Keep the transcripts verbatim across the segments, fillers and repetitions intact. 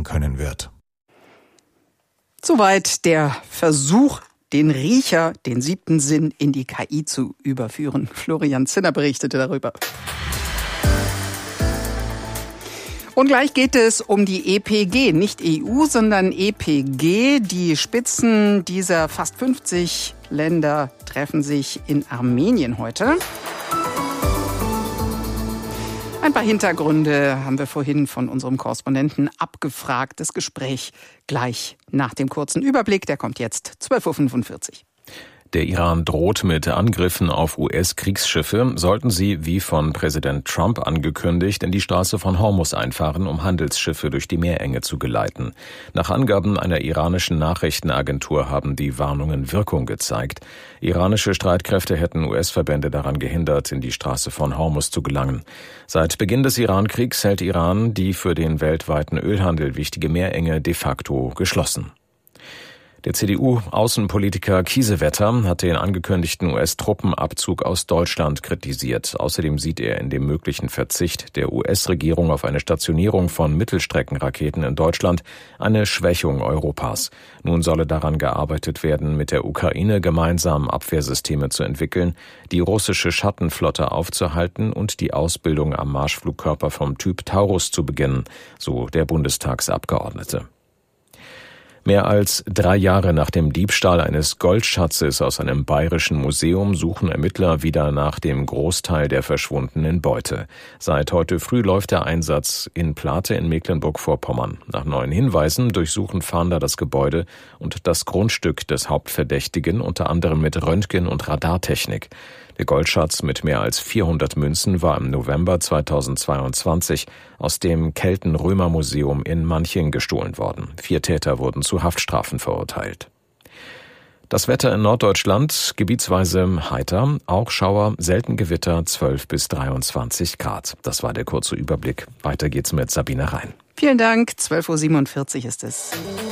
machen können wird. Soweit der Versuch, den Riecher, den siebten Sinn, in die K I zu überführen. Florian Zinner berichtete darüber. Und gleich geht es um die E P G, nicht E U, sondern E P G. Die Spitzen dieser fast fünfzig Länder treffen sich in Armenien heute. Ein paar Hintergründe haben wir vorhin von unserem Korrespondenten abgefragt. Das Gespräch gleich nach dem kurzen Überblick. Der kommt jetzt zwölf Uhr fünfundvierzig. Der Iran droht mit Angriffen auf U S-Kriegsschiffe, sollten sie, wie von Präsident Trump angekündigt, in die Straße von Hormuz einfahren, um Handelsschiffe durch die Meerenge zu geleiten. Nach Angaben einer iranischen Nachrichtenagentur haben die Warnungen Wirkung gezeigt. Iranische Streitkräfte hätten U S-Verbände daran gehindert, in die Straße von Hormuz zu gelangen. Seit Beginn des Iran-Kriegs hält Iran die für den weltweiten Ölhandel wichtige Meerenge de facto geschlossen. Der C D U-Außenpolitiker Kiesewetter hat den angekündigten U S-Truppenabzug aus Deutschland kritisiert. Außerdem sieht er in dem möglichen Verzicht der U S-Regierung auf eine Stationierung von Mittelstreckenraketen in Deutschland eine Schwächung Europas. Nun solle daran gearbeitet werden, mit der Ukraine gemeinsam Abwehrsysteme zu entwickeln, die russische Schattenflotte aufzuhalten und die Ausbildung am Marschflugkörper vom Typ Taurus zu beginnen, so der Bundestagsabgeordnete. Mehr als drei Jahre nach dem Diebstahl eines Goldschatzes aus einem bayerischen Museum suchen Ermittler wieder nach dem Großteil der verschwundenen Beute. Seit heute früh läuft der Einsatz in Plate in Mecklenburg-Vorpommern. Nach neuen Hinweisen durchsuchen Fahnder das Gebäude und das Grundstück des Hauptverdächtigen, unter anderem mit Röntgen- und Radartechnik. Der Goldschatz mit mehr als vierhundert Münzen war im November zweitausendzweiundzwanzig aus dem Kelten-Römer-Museum in Manching gestohlen worden. Vier Täter wurden zu Haftstrafen verurteilt. Das Wetter in Norddeutschland gebietsweise heiter, auch Schauer, selten Gewitter, zwölf bis dreiundzwanzig Grad. Das war der kurze Überblick. Weiter geht's mit Sabine Rhein. Vielen Dank, zwölf Uhr siebenundvierzig ist es.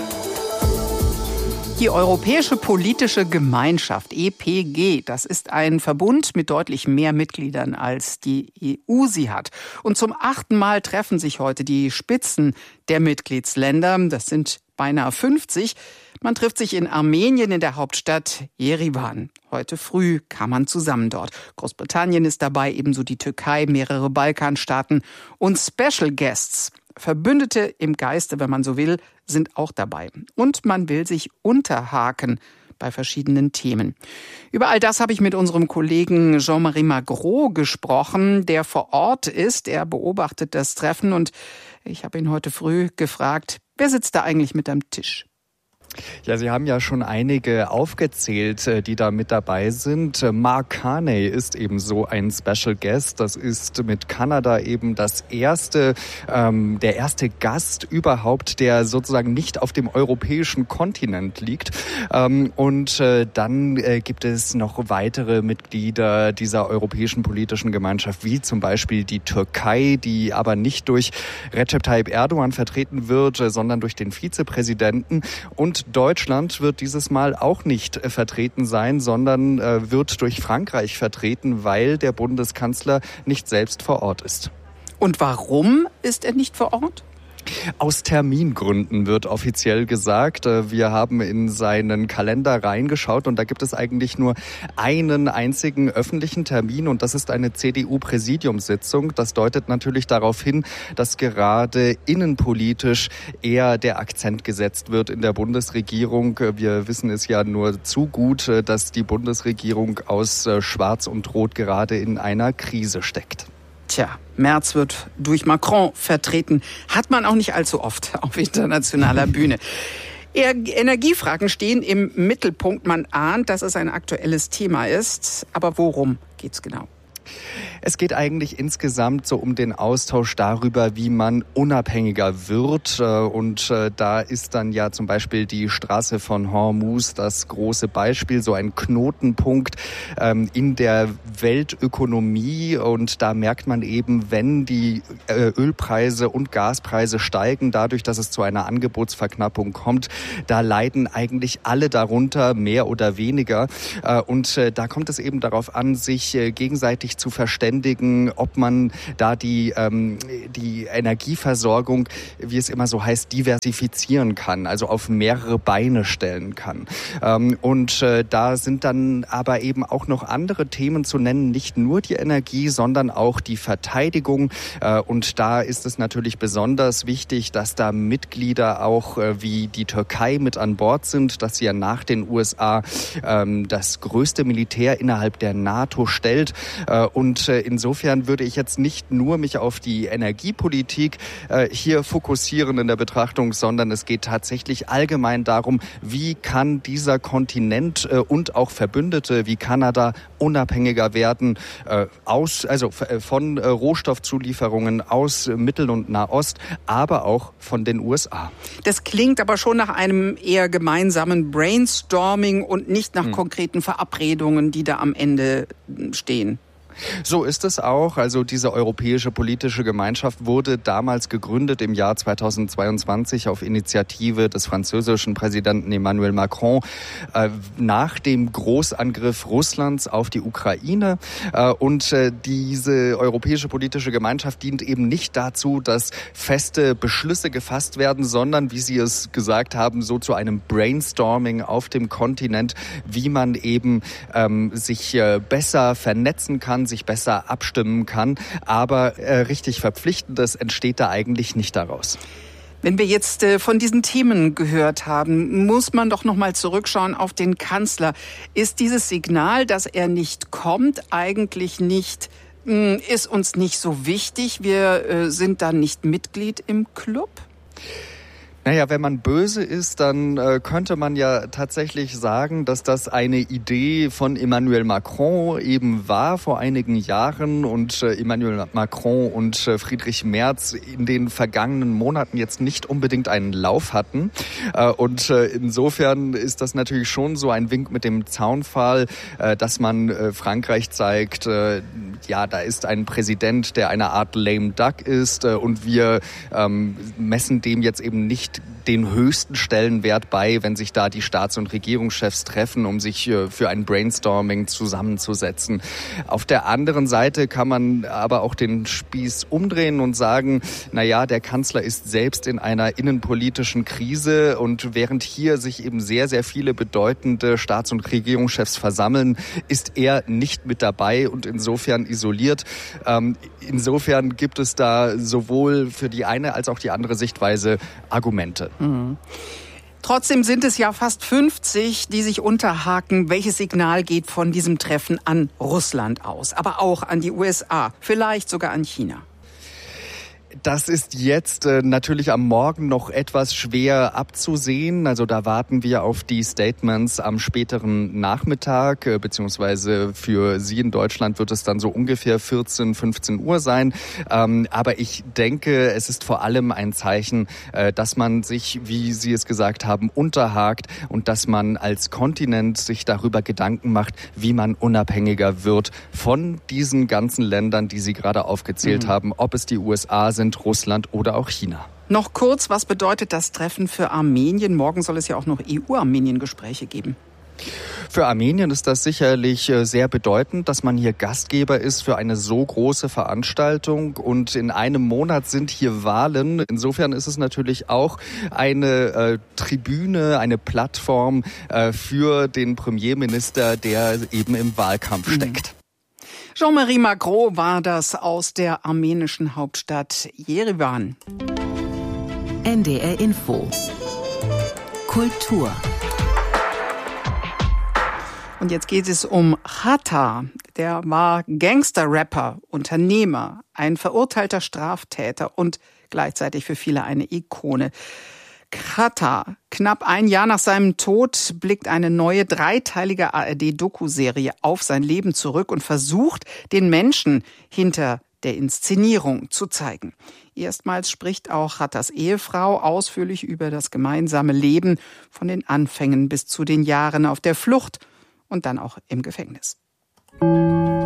Die Europäische Politische Gemeinschaft, E P G, das ist ein Verbund mit deutlich mehr Mitgliedern als die E U sie hat. Und zum achten Mal treffen sich heute die Spitzen der Mitgliedsländer. Das sind beinahe fünfzig. Man trifft sich in Armenien in der Hauptstadt Jerewan. Heute früh kam man zusammen dort. Großbritannien ist dabei, ebenso die Türkei, mehrere Balkanstaaten und Special Guests. Verbündete im Geiste, wenn man so will, sind auch dabei. Und man will sich unterhaken bei verschiedenen Themen. Über all das habe ich mit unserem Kollegen Jean-Marie Magro gesprochen, der vor Ort ist. Er beobachtet das Treffen und ich habe ihn heute früh gefragt, wer sitzt da eigentlich mit am Tisch? Ja, Sie haben ja schon einige aufgezählt, die da mit dabei sind. Mark Carney ist eben so ein Special Guest. Das ist mit Kanada eben das erste, ähm, der erste Gast überhaupt, der sozusagen nicht auf dem europäischen Kontinent liegt. Ähm, und äh, dann äh, gibt es noch weitere Mitglieder dieser europäischen politischen Gemeinschaft, wie zum Beispiel die Türkei, die aber nicht durch Recep Tayyip Erdogan vertreten wird, sondern durch den Vizepräsidenten. Und Deutschland wird dieses Mal auch nicht äh, vertreten sein, sondern äh, wird durch Frankreich vertreten, weil der Bundeskanzler nicht selbst vor Ort ist. Und warum ist er nicht vor Ort? Aus Termingründen wird offiziell gesagt. Wir haben in seinen Kalender reingeschaut und da gibt es eigentlich nur einen einzigen öffentlichen Termin und das ist eine C D U-Präsidiumssitzung. Das deutet natürlich darauf hin, dass gerade innenpolitisch eher der Akzent gesetzt wird in der Bundesregierung. Wir wissen es ja nur zu gut, dass die Bundesregierung aus Schwarz und Rot gerade in einer Krise steckt. Tja, Merz wird durch Macron vertreten. Hat man auch nicht allzu oft auf internationaler Bühne. Energiefragen stehen im Mittelpunkt. Man ahnt, dass es ein aktuelles Thema ist. Aber worum geht's genau? Es geht eigentlich insgesamt so um den Austausch darüber, wie man unabhängiger wird. Und da ist dann ja zum Beispiel die Straße von Hormuz das große Beispiel, so ein Knotenpunkt in der Weltökonomie. Und da merkt man eben, wenn die Ölpreise und Gaspreise steigen, dadurch, dass es zu einer Angebotsverknappung kommt, da leiden eigentlich alle darunter, mehr oder weniger. Und da kommt es eben darauf an, sich gegenseitig zu verständigen, ob man da die, ähm, die Energieversorgung, wie es immer so heißt, diversifizieren kann, also auf mehrere Beine stellen kann. Ähm, und äh, da sind dann aber eben auch noch andere Themen zu nennen, nicht nur die Energie, sondern auch die Verteidigung. Äh, und da ist es natürlich besonders wichtig, dass da Mitglieder auch äh, wie die Türkei mit an Bord sind, dass sie ja nach den U S A ähm, das größte Militär innerhalb der NATO stellt. Äh, und äh, insofern würde ich jetzt nicht nur mich auf die Energiepolitik äh, hier fokussieren in der Betrachtung, sondern es geht tatsächlich allgemein darum, wie kann dieser Kontinent äh, und auch Verbündete wie Kanada unabhängiger werden äh, aus, also von äh, Rohstoffzulieferungen aus Mittel- und Nahost, aber auch von den U S A. Das klingt aber schon nach einem eher gemeinsamen Brainstorming und nicht nach hm. konkreten Verabredungen, die da am Ende stehen. So ist es auch. Also diese Europäische Politische Gemeinschaft wurde damals gegründet im Jahr zweitausendzweiundzwanzig auf Initiative des französischen Präsidenten Emmanuel Macron äh, nach dem Großangriff Russlands auf die Ukraine. Äh, und äh, diese Europäische Politische Gemeinschaft dient eben nicht dazu, dass feste Beschlüsse gefasst werden, sondern, wie Sie es gesagt haben, so zu einem Brainstorming auf dem Kontinent, wie man eben ähm, sich äh, besser vernetzen kann, sich besser abstimmen kann. Aber äh, richtig Verpflichtendes entsteht da eigentlich nicht daraus. Wenn wir jetzt äh, von diesen Themen gehört haben, muss man doch noch mal zurückschauen auf den Kanzler. Ist dieses Signal, dass er nicht kommt, eigentlich nicht, mh, ist uns nicht so wichtig? Wir äh, sind dann nicht Mitglied im Club? Naja, wenn man böse ist, dann äh, könnte man ja tatsächlich sagen, dass das eine Idee von Emmanuel Macron eben war vor einigen Jahren und äh, Emmanuel Macron und äh, Friedrich Merz in den vergangenen Monaten jetzt nicht unbedingt einen Lauf hatten. Äh, und äh, insofern ist das natürlich schon so ein Wink mit dem Zaunpfahl, äh, dass man äh, Frankreich zeigt, äh, ja, da ist ein Präsident, der eine Art lame duck ist äh, und wir ähm, messen dem jetzt eben nicht den höchsten Stellenwert bei, wenn sich da die Staats- und Regierungschefs treffen, um sich für ein Brainstorming zusammenzusetzen. Auf der anderen Seite kann man aber auch den Spieß umdrehen und sagen, na ja, der Kanzler ist selbst in einer innenpolitischen Krise und während hier sich eben sehr, sehr viele bedeutende Staats- und Regierungschefs versammeln, ist er nicht mit dabei und insofern isoliert. Ähm, insofern gibt es da sowohl für die eine als auch die andere Sichtweise Argumente. Mhm. Trotzdem sind es ja fast fünfzig, die sich unterhaken, welches Signal geht von diesem Treffen an Russland aus, aber auch an die U S A, vielleicht sogar an China. Das ist jetzt äh, natürlich am Morgen noch etwas schwer abzusehen. Also da warten wir auf die Statements am späteren Nachmittag, äh, beziehungsweise für Sie in Deutschland wird es dann so ungefähr vierzehn, fünfzehn Uhr sein. Ähm, aber ich denke, es ist vor allem ein Zeichen, äh, dass man sich, wie Sie es gesagt haben, unterhakt und dass man als Kontinent sich darüber Gedanken macht, wie man unabhängiger wird von diesen ganzen Ländern, die Sie gerade aufgezählt mhm. haben, ob es die U S A sind, Russland oder auch China. Noch kurz, was bedeutet das Treffen für Armenien? Morgen soll es ja auch noch E U-Armenien-Gespräche geben. Für Armenien ist das sicherlich sehr bedeutend, dass man hier Gastgeber ist für eine so große Veranstaltung und in einem Monat sind hier Wahlen. Insofern ist es natürlich auch eine äh, Tribüne, eine Plattform äh, für den Premierminister, der eben im Wahlkampf mhm. steckt. Jean-Marie Magro war das aus der armenischen Hauptstadt Jerewan. N D R Info. Kultur. Und jetzt geht es um Xhata. Der war Gangster-Rapper, Unternehmer, ein verurteilter Straftäter und gleichzeitig für viele eine Ikone. Xhata. Knapp ein Jahr nach seinem Tod blickt eine neue dreiteilige A R D-Doku-Serie auf sein Leben zurück und versucht, den Menschen hinter der Inszenierung zu zeigen. Erstmals spricht auch Xhatas Ehefrau ausführlich über das gemeinsame Leben, von den Anfängen bis zu den Jahren auf der Flucht und dann auch im Gefängnis.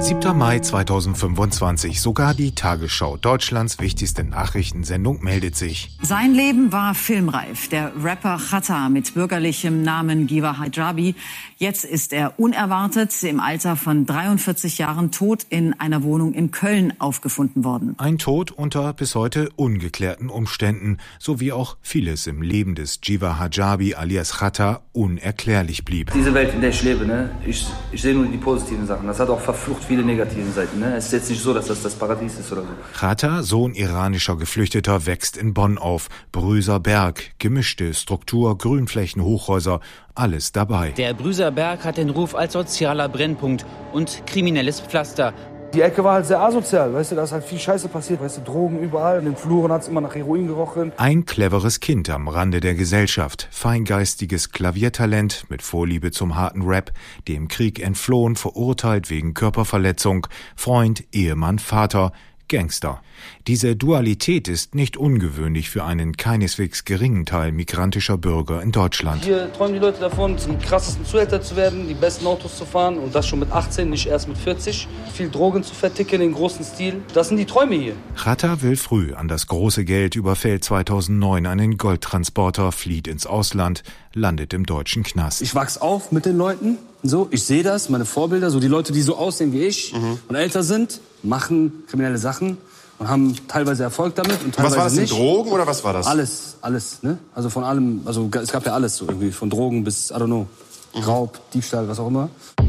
siebter Mai zweitausendfünfundzwanzig. Sogar die Tagesschau, Deutschlands wichtigste Nachrichtensendung, meldet sich. Sein Leben war filmreif. Der Rapper Xhata mit bürgerlichem Namen Giwa Hijabi. Jetzt ist er unerwartet im Alter von dreiundvierzig Jahren tot in einer Wohnung in Köln aufgefunden worden. Ein Tod unter bis heute ungeklärten Umständen, so wie auch vieles im Leben des Giwa Hijabi alias Xhata unerklärlich blieb. Diese Welt, in der ich lebe, ne, ich, ich sehe nur die positiven Sachen. Das hat auch verflucht viele negative Seiten. Ne? Es ist jetzt nicht so, dass das das Paradies ist oder so. Xhata, Sohn iranischer Geflüchteter, wächst in Bonn auf. Brüser Berg, gemischte Struktur, Grünflächen, Hochhäuser, alles dabei. Der Brüser Berg hat den Ruf als sozialer Brennpunkt und kriminelles Pflaster. Die Ecke war halt sehr asozial, weißt du, da ist halt viel Scheiße passiert, weißt du, Drogen überall, in den Fluren hat es immer nach Heroin gerochen. Ein cleveres Kind am Rande der Gesellschaft, feingeistiges Klaviertalent mit Vorliebe zum harten Rap, dem Krieg entflohen, verurteilt wegen Körperverletzung, Freund, Ehemann, Vater, Gangster. Diese Dualität ist nicht ungewöhnlich für einen keineswegs geringen Teil migrantischer Bürger in Deutschland. Hier träumen die Leute davon, die krassesten Zuhälter zu werden, die besten Autos zu fahren und das schon mit achtzehn, nicht erst mit vierzig. Viel Drogen zu verticken in großen Stil. Das sind die Träume hier. Xhata will früh an das große Geld, überfällt zweitausendneun einen Goldtransporter, flieht ins Ausland, landet im deutschen Knast. Ich wachse auf mit den Leuten, so, ich sehe das, meine Vorbilder, so die Leute, die so aussehen wie ich mhm. und älter sind, machen kriminelle Sachen und haben teilweise Erfolg damit und teilweise was war das, nicht. Drogen oder was war das? Alles, alles, ne? Also von allem, also es gab ja alles so irgendwie, von Drogen bis, I don't know, Raub, Diebstahl, was auch immer.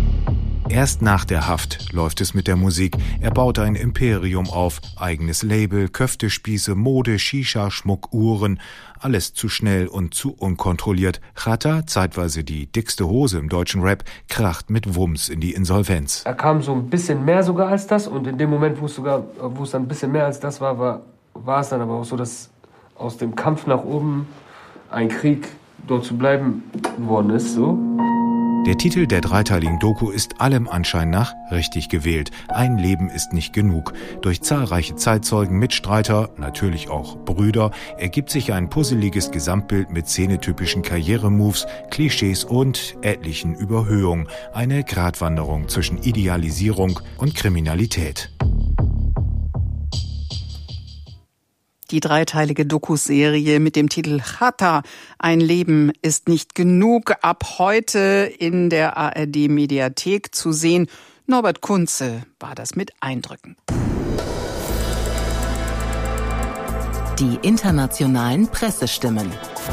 Erst nach der Haft läuft es mit der Musik. Er baut ein Imperium auf, eigenes Label, Köftespieße, Mode, Shisha, Schmuck, Uhren. Alles zu schnell und zu unkontrolliert. Xhata, zeitweise die dickste Hose im deutschen Rap, kracht mit Wumms in die Insolvenz. Er kam so ein bisschen mehr sogar als das und in dem Moment, wo es sogar, wo es dann ein bisschen mehr als das war, war, war es dann aber auch so, dass aus dem Kampf nach oben ein Krieg dort zu bleiben geworden ist, so. Der Titel der dreiteiligen Doku ist allem Anschein nach richtig gewählt. Ein Leben ist nicht genug. Durch zahlreiche Zeitzeugen, Mitstreiter, natürlich auch Brüder, ergibt sich ein puzzeliges Gesamtbild mit szenetypischen Karrieremoves, Klischees und etlichen Überhöhungen. Eine Gratwanderung zwischen Idealisierung und Kriminalität. Die dreiteilige Dokuserie mit dem Titel Xhata, ein Leben ist nicht genug, ab heute in der A R D-Mediathek zu sehen. Norbert Kunze war das mit Eindrücken. Die internationalen Pressestimmen.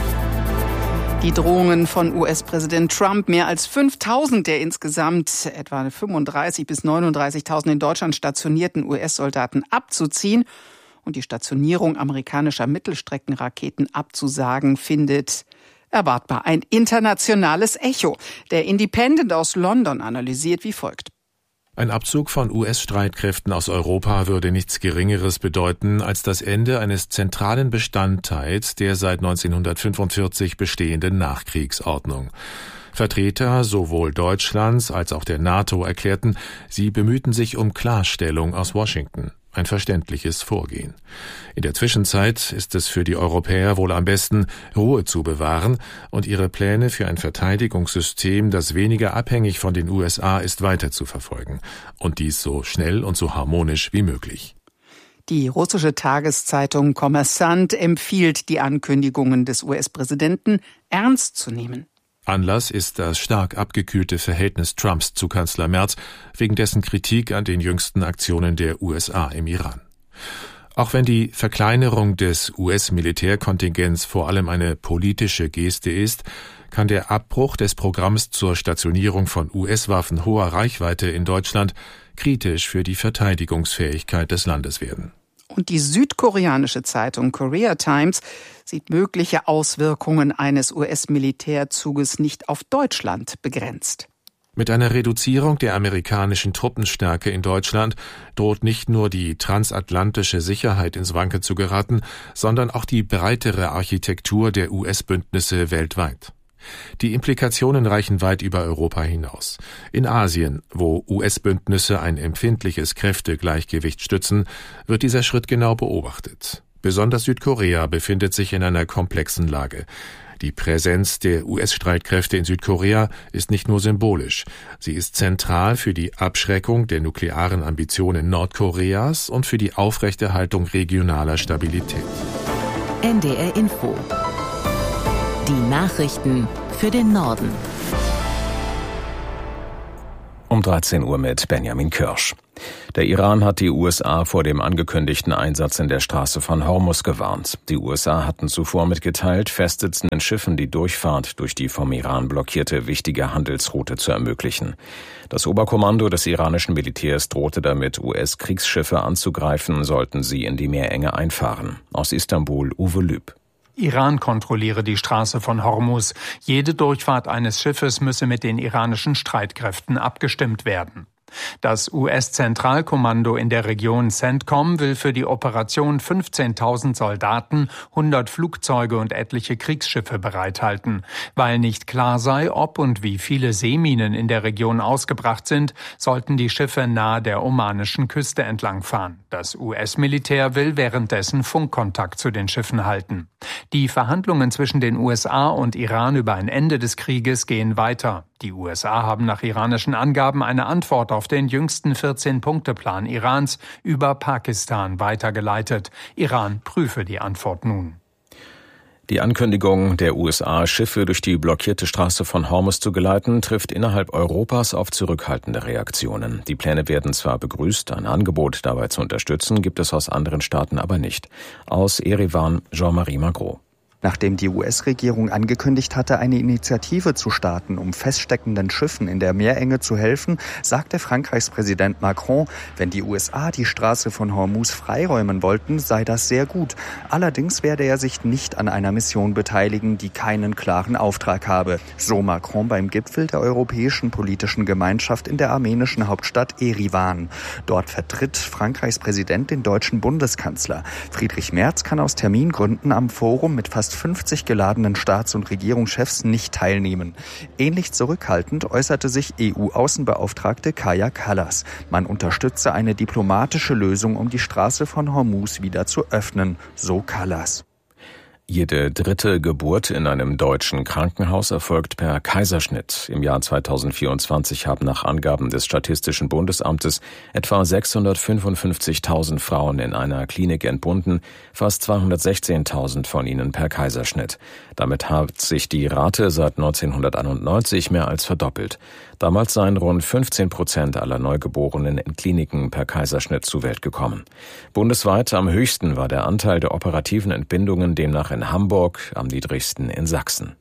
Die Drohungen von U S-Präsident Trump, mehr als fünftausend der insgesamt etwa fünfunddreißigtausend bis neununddreißigtausend in Deutschland stationierten U S-Soldaten abzuziehen und die Stationierung amerikanischer Mittelstreckenraketen abzusagen, findet erwartbar ein internationales Echo. Der Independent aus London analysiert wie folgt. Ein Abzug von U S-Streitkräften aus Europa würde nichts Geringeres bedeuten als das Ende eines zentralen Bestandteils der seit neunzehnhundertfünfundvierzig bestehenden Nachkriegsordnung. Vertreter sowohl Deutschlands als auch der NATO erklärten, sie bemühten sich um Klarstellung aus Washington. Ein verständliches Vorgehen. In der Zwischenzeit ist es für die Europäer wohl am besten, Ruhe zu bewahren und ihre Pläne für ein Verteidigungssystem, das weniger abhängig von den U S A ist, weiter zu verfolgen. Und dies so schnell und so harmonisch wie möglich. Die russische Tageszeitung Kommersant empfiehlt, die Ankündigungen des U S-Präsidenten ernst zu nehmen. Anlass ist das stark abgekühlte Verhältnis Trumps zu Kanzler Merz wegen dessen Kritik an den jüngsten Aktionen der U S A im Iran. Auch wenn die Verkleinerung des U S-Militärkontingents vor allem eine politische Geste ist, kann der Abbruch des Programms zur Stationierung von U S-Waffen hoher Reichweite in Deutschland kritisch für die Verteidigungsfähigkeit des Landes werden. Und die südkoreanische Zeitung Korea Times sieht mögliche Auswirkungen eines U S-Militärzuges nicht auf Deutschland begrenzt. Mit einer Reduzierung der amerikanischen Truppenstärke in Deutschland droht nicht nur die transatlantische Sicherheit ins Wanken zu geraten, sondern auch die breitere Architektur der U S-Bündnisse weltweit. Die Implikationen reichen weit über Europa hinaus. In Asien, wo U S-Bündnisse ein empfindliches Kräftegleichgewicht stützen, wird dieser Schritt genau beobachtet. Besonders Südkorea befindet sich in einer komplexen Lage. Die Präsenz der U S-Streitkräfte in Südkorea ist nicht nur symbolisch. Sie ist zentral für die Abschreckung der nuklearen Ambitionen Nordkoreas und für die Aufrechterhaltung regionaler Stabilität. N D R Info. Die Nachrichten für den Norden. Um dreizehn Uhr mit Benjamin Kirsch. Der Iran hat die U S A vor dem angekündigten Einsatz in der Straße von Hormuz gewarnt. Die U S A hatten zuvor mitgeteilt, festsitzenden Schiffen die Durchfahrt durch die vom Iran blockierte wichtige Handelsroute zu ermöglichen. Das Oberkommando des iranischen Militärs drohte damit, U S-Kriegsschiffe anzugreifen, sollten sie in die Meerenge einfahren. Aus Istanbul Uwe Lüb. Iran kontrolliere die Straße von Hormuz. Jede Durchfahrt eines Schiffes müsse mit den iranischen Streitkräften abgestimmt werden. Das U S-Zentralkommando in der Region CENTCOM will für die Operation fünfzehntausend Soldaten, hundert Flugzeuge und etliche Kriegsschiffe bereithalten. Weil nicht klar sei, ob und wie viele Seeminen in der Region ausgebracht sind, sollten die Schiffe nahe der omanischen Küste entlangfahren. Das U S-Militär will währenddessen Funkkontakt zu den Schiffen halten. Die Verhandlungen zwischen den U S A und Iran über ein Ende des Krieges gehen weiter. Die U S A haben nach iranischen Angaben eine Antwort auf den jüngsten vierzehn-Punkte-Plan Irans über Pakistan weitergeleitet. Iran prüfe die Antwort nun. Die Ankündigung der U S A, Schiffe durch die blockierte Straße von Hormuz zu geleiten, trifft innerhalb Europas auf zurückhaltende Reaktionen. Die Pläne werden zwar begrüßt, ein Angebot dabei zu unterstützen, gibt es aus anderen Staaten aber nicht. Aus Erevan, Jean-Marie Magro. Nachdem die U S-Regierung angekündigt hatte, eine Initiative zu starten, um feststeckenden Schiffen in der Meerenge zu helfen, sagte Frankreichs Präsident Macron, wenn die U S A die Straße von Hormuz freiräumen wollten, sei das sehr gut. Allerdings werde er sich nicht an einer Mission beteiligen, die keinen klaren Auftrag habe. So Macron beim Gipfel der Europäischen Politischen Gemeinschaft in der armenischen Hauptstadt Erivan. Dort vertritt Frankreichs Präsident den deutschen Bundeskanzler. Friedrich Merz kann aus Termingründen am Forum mit fast fünfzig geladenen Staats- und Regierungschefs nicht teilnehmen. Ähnlich zurückhaltend äußerte sich E U-Außenbeauftragte Kaja Kallas. Man unterstütze eine diplomatische Lösung, um die Straße von Hormuz wieder zu öffnen, so Kallas. Jede dritte Geburt in einem deutschen Krankenhaus erfolgt per Kaiserschnitt. Im Jahr zweitausendvierundzwanzig haben nach Angaben des Statistischen Bundesamtes etwa sechshundertfünfundfünfzigtausend Frauen in einer Klinik entbunden, fast zweihundertsechzehntausend von ihnen per Kaiserschnitt. Damit hat sich die Rate seit neunzehnhunderteinundneunzig mehr als verdoppelt. Damals seien rund fünfzehn Prozent aller Neugeborenen in Kliniken per Kaiserschnitt zur Welt gekommen. Bundesweit am höchsten war der Anteil der operativen Entbindungen demnach in Hamburg, am niedrigsten in Sachsen.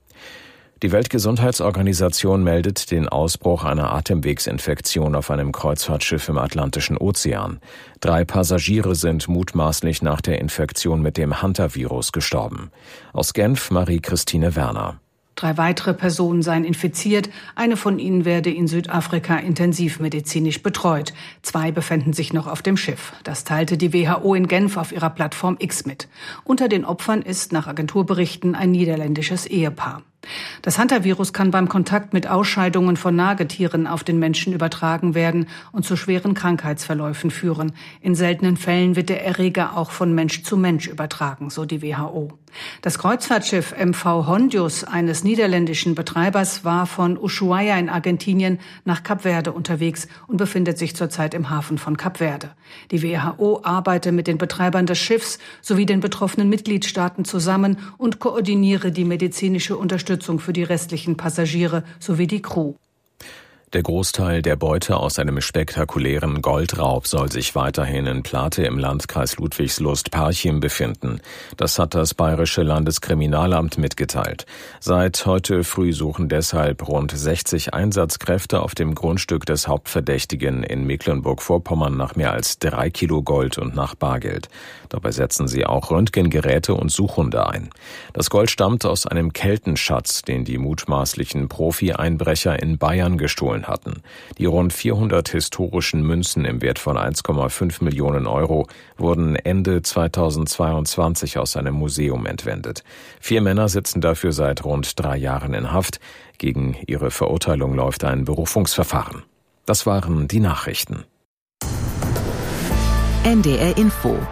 Die Weltgesundheitsorganisation meldet den Ausbruch einer Atemwegsinfektion auf einem Kreuzfahrtschiff im Atlantischen Ozean. Drei Passagiere sind mutmaßlich nach der Infektion mit dem Hantavirus gestorben. Aus Genf Marie-Christine Werner. Drei weitere Personen seien infiziert. Eine von ihnen werde in Südafrika intensivmedizinisch betreut. Zwei befänden sich noch auf dem Schiff. Das teilte die W H O in Genf auf ihrer Plattform X mit. Unter den Opfern ist nach Agenturberichten ein niederländisches Ehepaar. Das Hantavirus kann beim Kontakt mit Ausscheidungen von Nagetieren auf den Menschen übertragen werden und zu schweren Krankheitsverläufen führen. In seltenen Fällen wird der Erreger auch von Mensch zu Mensch übertragen, so die W H O. Das Kreuzfahrtschiff M V Hondius eines niederländischen Betreibers war von Ushuaia in Argentinien nach Kap Verde unterwegs und befindet sich zurzeit im Hafen von Kap Verde. Die W H O arbeitet mit den Betreibern des Schiffs sowie den betroffenen Mitgliedstaaten zusammen und koordiniere die medizinische Unterstützung für die restlichen Passagiere sowie die Crew. Der Großteil der Beute aus einem spektakulären Goldraub soll sich weiterhin in Plate im Landkreis Ludwigslust-Parchim befinden. Das hat das Bayerische Landeskriminalamt mitgeteilt. Seit heute früh suchen deshalb rund sechzig Einsatzkräfte auf dem Grundstück des Hauptverdächtigen in Mecklenburg-Vorpommern nach mehr als drei Kilo Gold und nach Bargeld. Dabei setzen sie auch Röntgengeräte und Suchhunde ein. Das Gold stammt aus einem Keltenschatz, den die mutmaßlichen Profi-Einbrecher in Bayern gestohlen hatten. Die rund vierhundert historischen Münzen im Wert von eins Komma fünf Millionen Euro wurden Ende zweitausendzweiundzwanzig aus einem Museum entwendet. Vier Männer sitzen dafür seit rund drei Jahren in Haft. Gegen ihre Verurteilung läuft ein Berufungsverfahren. Das waren die Nachrichten. N D R Info.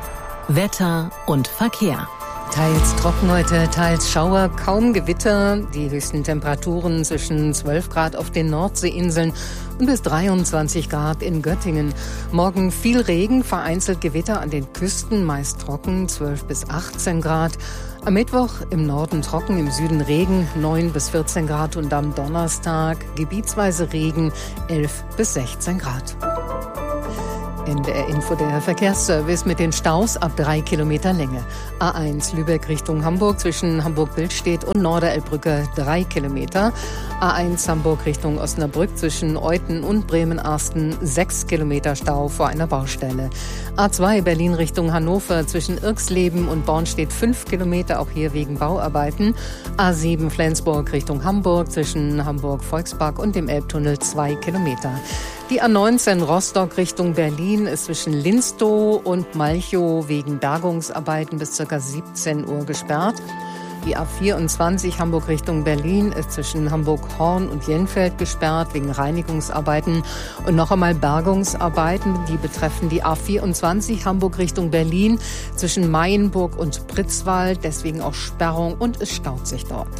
Wetter und Verkehr. Teils trocken heute, teils Schauer, kaum Gewitter. Die höchsten Temperaturen zwischen zwölf Grad auf den Nordseeinseln und bis dreiundzwanzig Grad in Göttingen. Morgen viel Regen, vereinzelt Gewitter an den Küsten, meist trocken, zwölf bis achtzehn Grad. Am Mittwoch im Norden trocken, im Süden Regen, neun bis vierzehn Grad. Und am Donnerstag gebietsweise Regen, elf bis sechzehn Grad. N D R Info, der Verkehrsservice mit den Staus ab drei Kilometer Länge. A eins Lübeck Richtung Hamburg zwischen Hamburg-Billstedt und Norderelbbrücke drei Kilometer. A eins Hamburg Richtung Osnabrück zwischen Euthen und Bremen-Arsten sechs Kilometer Stau vor einer Baustelle. A zwei Berlin Richtung Hannover zwischen Irxleben und Bornstedt fünf Kilometer, auch hier wegen Bauarbeiten. A sieben Flensburg Richtung Hamburg zwischen Hamburg-Volkspark und dem Elbtunnel zwei Kilometer. Die A neunzehn Rostock Richtung Berlin ist zwischen Linstow und Malchow wegen Bergungsarbeiten bis ca. siebzehn Uhr gesperrt. Die A vierundzwanzig Hamburg Richtung Berlin ist zwischen Hamburg-Horn und Jenfeld gesperrt wegen Reinigungsarbeiten. Und noch einmal Bergungsarbeiten, die betreffen die A vierundzwanzig Hamburg Richtung Berlin zwischen Mayenburg und Pritzwald. Deswegen auch Sperrung und es staut sich dort.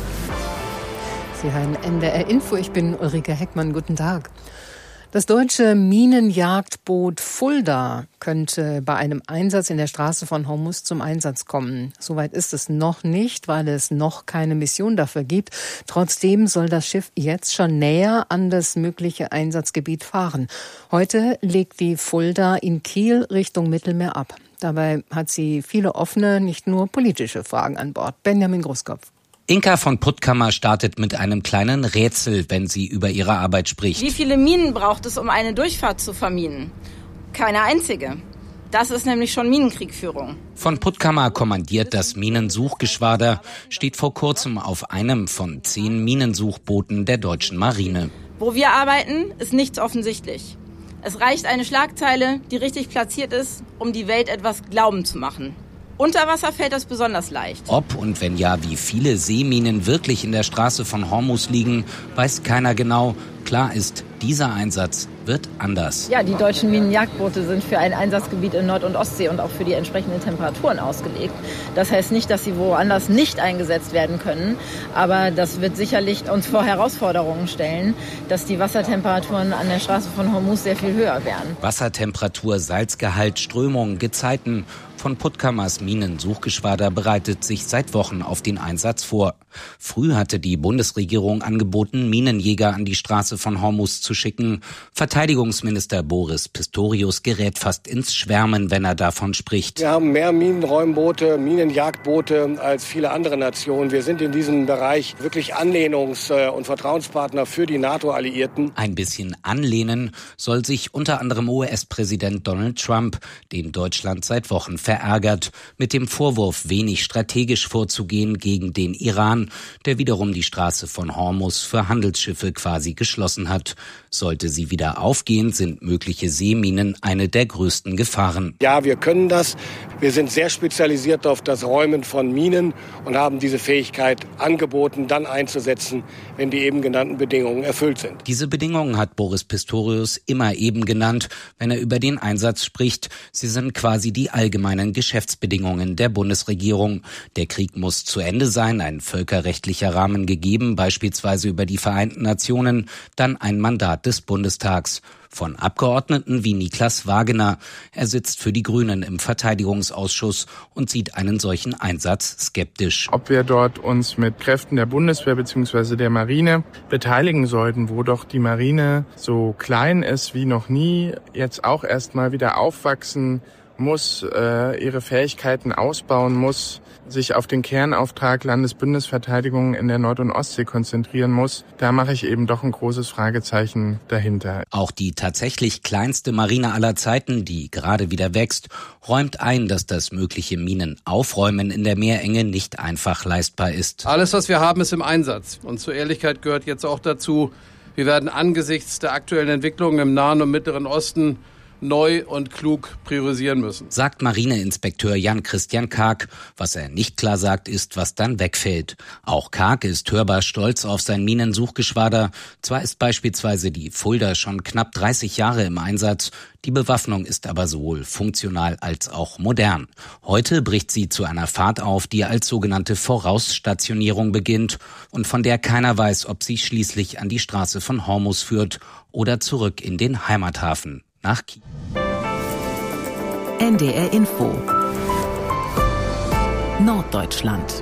Sie hören N D R Info, ich bin Ulrike Heckmann. Guten Tag. Das deutsche Minenjagdboot Fulda könnte bei einem Einsatz in der Straße von Hormuz zum Einsatz kommen. Soweit ist es noch nicht, weil es noch keine Mission dafür gibt. Trotzdem soll das Schiff jetzt schon näher an das mögliche Einsatzgebiet fahren. Heute legt die Fulda in Kiel Richtung Mittelmeer ab. Dabei hat sie viele offene, nicht nur politische Fragen an Bord. Benjamin Großkopf. Inka von Puttkammer startet mit einem kleinen Rätsel, wenn sie über ihre Arbeit spricht. Wie viele Minen braucht es, um eine Durchfahrt zu verminen? Keine einzige. Das ist nämlich schon Minenkriegführung. Von Puttkammer kommandiert das Minensuchgeschwader, steht vor kurzem auf einem von zehn Minensuchbooten der deutschen Marine. Wo wir arbeiten, ist nichts offensichtlich. Es reicht eine Schlagzeile, die richtig platziert ist, um die Welt etwas glauben zu machen. Unter Wasser fällt das besonders leicht. Ob und wenn ja, wie viele Seeminen wirklich in der Straße von Hormuz liegen, weiß keiner genau. Klar ist, dieser Einsatz wird anders. Ja, die deutschen Minenjagdboote sind für ein Einsatzgebiet in Nord- und Ostsee und auch für die entsprechenden Temperaturen ausgelegt. Das heißt nicht, dass sie woanders nicht eingesetzt werden können, aber das wird sicherlich uns vor Herausforderungen stellen, dass die Wassertemperaturen an der Straße von Hormuz sehr viel höher werden. Wassertemperatur, Salzgehalt, Strömung, Gezeiten. Von Puttkammers Minensuchgeschwader bereitet sich seit Wochen auf den Einsatz vor. Früh hatte die Bundesregierung angeboten, Minenjäger an die Straße von Hormuz zu schicken. Verteidigungsminister Boris Pistorius gerät fast ins Schwärmen, wenn er davon spricht. Wir haben mehr Minenräumboote, Minenjagdboote als viele andere Nationen. Wir sind in diesem Bereich wirklich Anlehnungs- und Vertrauenspartner für die NATO-Alliierten. Ein bisschen anlehnen soll sich unter anderem U S-Präsident Donald Trump, den Deutschland seit Wochen verärgert, mit dem Vorwurf, wenig strategisch vorzugehen gegen den Iran, der wiederum die Straße von Hormuz für Handelsschiffe quasi geschlossen hat. Sollte sie wieder aufgehen, sind mögliche Seeminen eine der größten Gefahren. Ja, wir können das. Wir sind sehr spezialisiert auf das Räumen von Minen und haben diese Fähigkeit angeboten, dann einzusetzen, wenn die eben genannten Bedingungen erfüllt sind. Diese Bedingungen hat Boris Pistorius immer eben genannt, wenn er über den Einsatz spricht. Sie sind quasi die allgemeinen Geschäftsbedingungen der Bundesregierung. Der Krieg muss zu Ende sein, ein völkerrechtlicher Rahmen gegeben, beispielsweise über die Vereinten Nationen, dann ein Mandat des Bundestags. Von Abgeordneten wie Niklas Wagener. Er sitzt für die Grünen im Verteidigungsausschuss und sieht einen solchen Einsatz skeptisch. Ob wir dort uns mit Kräften der Bundeswehr bzw. der Marine beteiligen sollten, wo doch die Marine so klein ist wie noch nie, jetzt auch erst mal wieder aufwachsen muss, äh, ihre Fähigkeiten ausbauen muss, sich auf den Kernauftrag Landesbündnisverteidigung in der Nord- und Ostsee konzentrieren muss, da mache ich eben doch ein großes Fragezeichen dahinter. Auch die tatsächlich kleinste Marine aller Zeiten, die gerade wieder wächst, räumt ein, dass das mögliche Minenaufräumen in der Meerenge nicht einfach leistbar ist. Alles, was wir haben, ist im Einsatz. Und zur Ehrlichkeit gehört jetzt auch dazu, wir werden angesichts der aktuellen Entwicklungen im Nahen und Mittleren Osten neu und klug priorisieren müssen. Sagt Marineinspekteur Jan-Christian Karg. Was er nicht klar sagt, ist, was dann wegfällt. Auch Karg ist hörbar stolz auf sein Minensuchgeschwader. Zwar ist beispielsweise die Fulda schon knapp dreißig Jahre im Einsatz, die Bewaffnung ist aber sowohl funktional als auch modern. Heute bricht sie zu einer Fahrt auf, die als sogenannte Vorausstationierung beginnt und von der keiner weiß, ob sie schließlich an die Straße von Hormuz führt oder zurück in den Heimathafen nach Kiel. N D R Info Norddeutschland.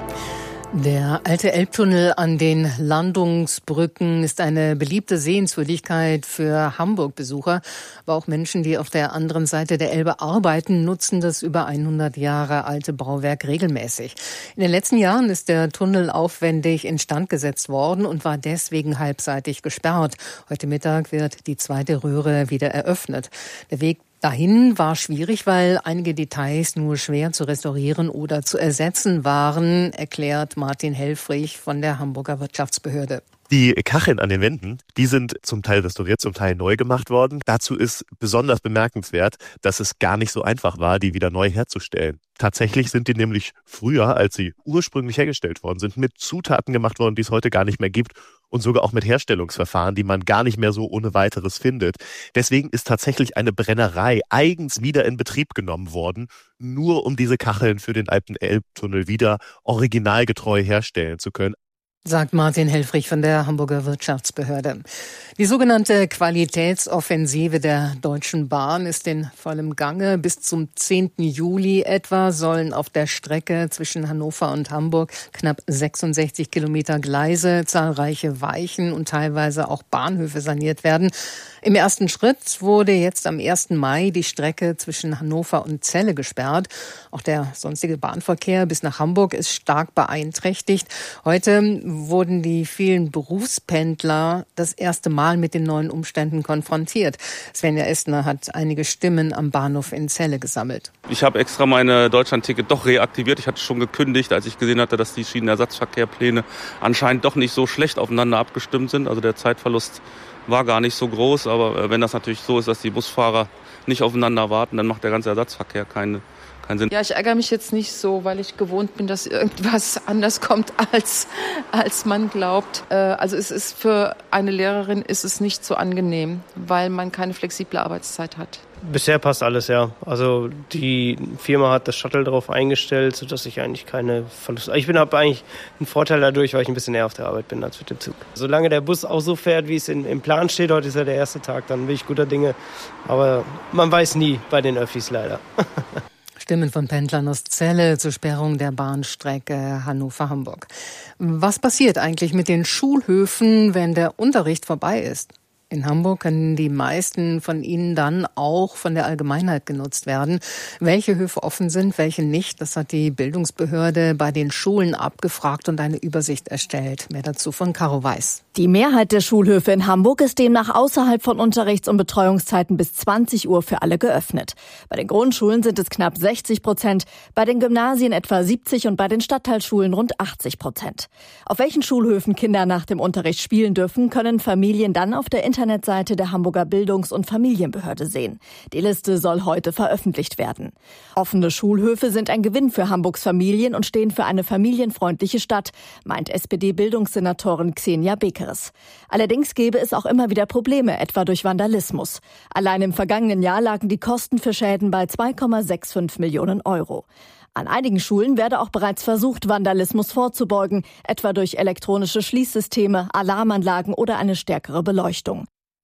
Der alte Elbtunnel an den Landungsbrücken ist eine beliebte Sehenswürdigkeit für Hamburg-Besucher. Aber auch Menschen, die auf der anderen Seite der Elbe arbeiten, nutzen das über hundert Jahre alte Bauwerk regelmäßig. In den letzten Jahren ist der Tunnel aufwendig instand gesetzt worden und war deswegen halbseitig gesperrt. Heute Mittag wird die zweite Röhre wieder eröffnet. Der Weg dahin war schwierig, weil einige Details nur schwer zu restaurieren oder zu ersetzen waren, erklärt Martin Helfrich von der Hamburger Wirtschaftsbehörde. Die Kacheln an den Wänden, die sind zum Teil restauriert, zum Teil neu gemacht worden. Dazu ist besonders bemerkenswert, dass es gar nicht so einfach war, die wieder neu herzustellen. Tatsächlich sind die nämlich früher, als sie ursprünglich hergestellt worden sind, mit Zutaten gemacht worden, die es heute gar nicht mehr gibt. Und sogar auch mit Herstellungsverfahren, die man gar nicht mehr so ohne weiteres findet. Deswegen ist tatsächlich eine Brennerei eigens wieder in Betrieb genommen worden, nur um diese Kacheln für den alten Elbtunnel wieder originalgetreu herstellen zu können. Sagt Martin Helfrich von der Hamburger Wirtschaftsbehörde. Die sogenannte Qualitätsoffensive der Deutschen Bahn ist in vollem Gange. Bis zum zehnten Juli etwa sollen auf der Strecke zwischen Hannover und Hamburg knapp sechsundsechzig Kilometer Gleise, zahlreiche Weichen und teilweise auch Bahnhöfe saniert werden. Im ersten Schritt wurde jetzt am ersten Mai die Strecke zwischen Hannover und Celle gesperrt. Auch der sonstige Bahnverkehr bis nach Hamburg ist stark beeinträchtigt. Heute wurden die vielen Berufspendler das erste Mal mit den neuen Umständen konfrontiert. Svenja Estner hat einige Stimmen am Bahnhof in Celle gesammelt. Ich habe extra meine Deutschlandticket doch reaktiviert. Ich hatte schon gekündigt, als ich gesehen hatte, dass die Schienenersatzverkehrpläne anscheinend doch nicht so schlecht aufeinander abgestimmt sind. Also der Zeitverlust war gar nicht so groß, aber wenn das natürlich so ist, dass die Busfahrer nicht aufeinander warten, dann macht der ganze Ersatzverkehr keine, keinen Sinn. Ja, ich ärgere mich jetzt nicht so, weil ich gewohnt bin, dass irgendwas anders kommt, als, als man glaubt. Also es ist für eine Lehrerin ist es nicht so angenehm, weil man keine flexible Arbeitszeit hat. Bisher passt alles, ja. Also die Firma hat das Shuttle darauf eingestellt, sodass ich eigentlich keine Verluste... Ich bin habe eigentlich einen Vorteil dadurch, weil ich ein bisschen näher auf der Arbeit bin als mit dem Zug. Solange der Bus auch so fährt, wie es in, im Plan steht, heute ist ja der erste Tag, dann bin ich guter Dinge. Aber man weiß nie bei den Öffis leider. Stimmen von Pendlern aus Celle zur Sperrung der Bahnstrecke Hannover-Hamburg. Was passiert eigentlich mit den Schulhöfen, wenn der Unterricht vorbei ist? In Hamburg können die meisten von ihnen dann auch von der Allgemeinheit genutzt werden. Welche Höfe offen sind, welche nicht, das hat die Bildungsbehörde bei den Schulen abgefragt und eine Übersicht erstellt. Mehr dazu von Caro Weiß. Die Mehrheit der Schulhöfe in Hamburg ist demnach außerhalb von Unterrichts- und Betreuungszeiten bis zwanzig Uhr für alle geöffnet. Bei den Grundschulen sind es knapp sechzig Prozent, bei den Gymnasien etwa siebzig und bei den Stadtteilschulen rund achtzig Prozent. Auf welchen Schulhöfen Kinder nach dem Unterricht spielen dürfen, können Familien dann auf der Internetseite der Hamburger Bildungs- und Familienbehörde sehen. Die Liste soll heute veröffentlicht werden. Offene Schulhöfe sind ein Gewinn für Hamburgs Familien und stehen für eine familienfreundliche Stadt, meint S P D-Bildungssenatorin Xenia Bekeres. Allerdings gäbe es auch immer wieder Probleme, etwa durch Vandalismus. Allein im vergangenen Jahr lagen die Kosten für Schäden bei zwei Komma fünfundsechzig Millionen Euro. An einigen Schulen werde auch bereits versucht, Vandalismus vorzubeugen, etwa durch elektronische Schließsysteme, Alarmanlagen oder eine stärkere Beleuchtung.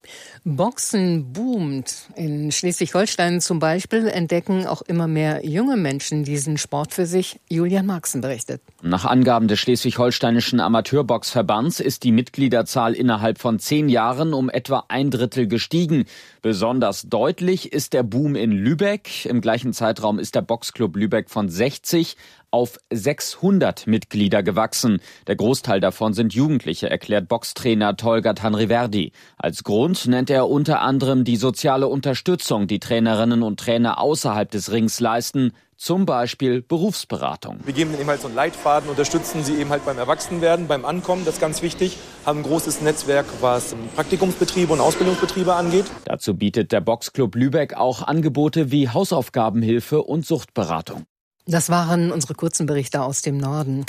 Boxen boomt. In Schleswig-Holstein zum Beispiel entdecken auch immer mehr junge Menschen diesen Sport für sich. Julian Marxen berichtet. Nach Angaben des Schleswig-Holsteinischen Amateurboxverbands ist die Mitgliederzahl innerhalb von zehn Jahren um etwa ein Drittel gestiegen. Besonders deutlich ist der Boom in Lübeck. Im gleichen Zeitraum ist der Boxclub Lübeck von sechzig auf sechshundert Mitglieder gewachsen. Der Großteil davon sind Jugendliche, erklärt Boxtrainer Tolga Tanriverdi. Als Grund nennt er unter anderem die soziale Unterstützung, die Trainerinnen und Trainer außerhalb des Rings leisten, zum Beispiel Berufsberatung. Wir geben ihnen eben halt so einen Leitfaden, unterstützen sie eben halt beim Erwachsenwerden, beim Ankommen, das ist ganz wichtig, haben ein großes Netzwerk, was Praktikumsbetriebe und Ausbildungsbetriebe angeht. Dazu bietet der Boxclub Lübeck auch Angebote wie Hausaufgabenhilfe und Suchtberatung. Das waren unsere kurzen Berichte aus dem Norden.